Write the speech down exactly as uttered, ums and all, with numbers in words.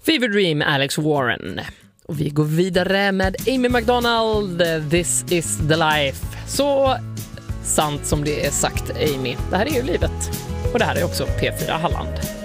Fever Dream, Alex Warren. Och vi går vidare med Amy McDonald, This is the life. Så sant som det är sagt, Amy. Det här är ju livet. Och det här är också P fyra Halland.